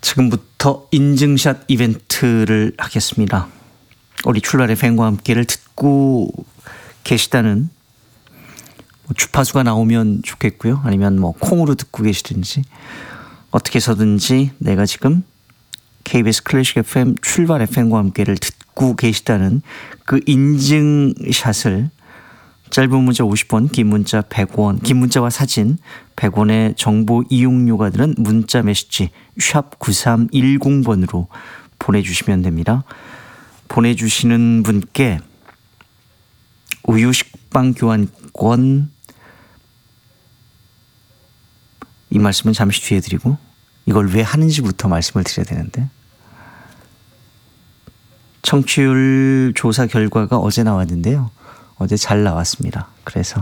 지금부터 인증샷 이벤트를 하겠습니다. 우리 출발 FM과 함께를 듣고 계시다는 주파수가 나오면 좋겠고요. 아니면 콩으로 듣고 계시든지 어떻게 해서든지 내가 지금 KBS 클래식 FM 출발 FM과 함께를 듣고 계시다는 그 인증샷을 짧은 문자 50원, 긴 문자 100원, 긴 문자와 사진 100원의 정보 이용료가 드는 문자 메시지 샵 9310번으로 보내주시면 됩니다. 보내주시는 분께 우유 식빵 교환권, 이 말씀은 잠시 뒤에 드리고 이걸 왜 하는지부터 말씀을 드려야 되는데, 청취율 조사 결과가 어제 나왔는데요. 어제 잘 나왔습니다. 그래서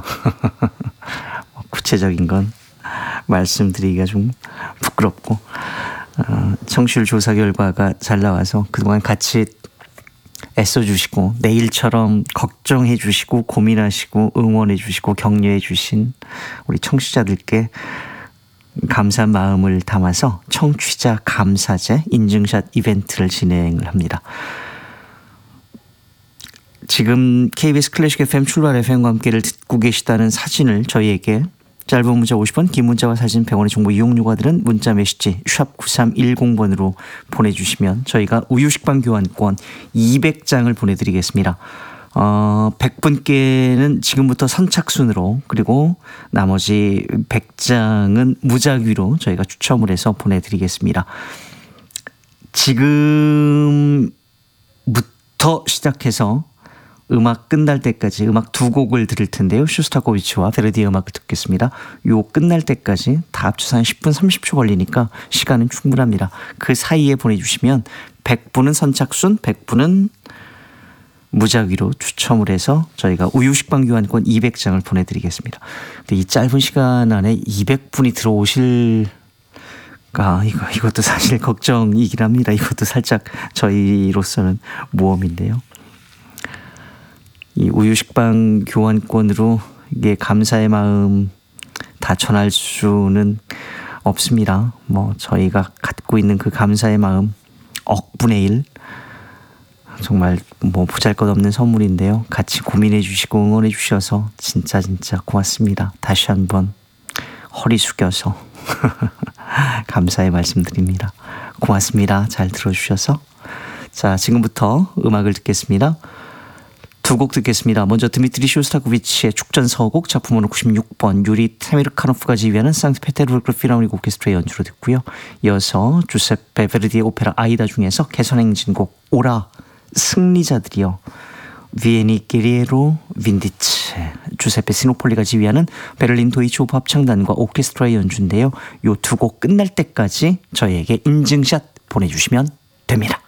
구체적인 건 말씀드리기가 좀 부끄럽고, 청취율 조사 결과가 잘 나와서 그동안 같이 애써주시고 내일처럼 걱정해주시고 고민하시고 응원해주시고 격려해주신 우리 청취자들께 감사한 마음을 담아서 청취자 감사제 인증샷 이벤트를 진행을 합니다. 지금 KBS 클래식 FM 출발 FM과 함께를 듣고 계시다는 사진을 저희에게 짧은 문자 50원, 긴 문자와 사진 100원의 정보 이용료가 드는 문자 메시지 샵 9310번으로 보내주시면 저희가 우유 식빵 교환권 200장을 보내드리겠습니다. 100분께는 지금부터 선착순으로, 그리고 나머지 100장은 무작위로 저희가 추첨을 해서 보내드리겠습니다. 지금부터 시작해서 음악 끝날 때까지 음악 두 곡을 들을 텐데요. 쇼스타코비치와 베르디의 음악을 듣겠습니다. 요 끝날 때까지 다 합쳐서 한 10분 30초 걸리니까 시간은 충분합니다. 그 사이에 보내주시면 100분은 선착순, 100분은 무작위로 추첨을 해서 저희가 우유 식빵 교환권 200장을 보내드리겠습니다. 근데 이 짧은 시간 안에 200분이 들어오실까, 이것도 사실 걱정이긴 합니다. 이것도 살짝 저희로서는 모험인데요. 이 우유 식빵 교환권으로 이게 감사의 마음 다 전할 수는 없습니다. 저희가 갖고 있는 그 감사의 마음 억분의 1, 정말 보잘것없는 선물인데요. 같이 고민해 주시고 응원해 주셔서 진짜 고맙습니다. 다시 한번 허리 숙여서 감사의 말씀드립니다. 고맙습니다. 잘 들어주셔서. 자, 지금부터 음악을 듣겠습니다. 두 곡 듣겠습니다. 먼저 드미트리 쇼스타코비치의 축전서곡, 작품번호 96번, 유리 테미르카노프가 지휘하는 상트페테르부르크 필하모닉 오케스트라의 연주로 듣고요. 이어서 주세페 베르디의 오페라 아이다 중에서 개선행진곡 오라 승리자들이요, 비에니 게리에로 빈디체, 주세페 시노폴리가 지휘하는 베를린 도이치 오프 합창단과 오케스트라의 연주인데요. 이 두 곡 끝날 때까지 저희에게 인증샷 보내주시면 됩니다.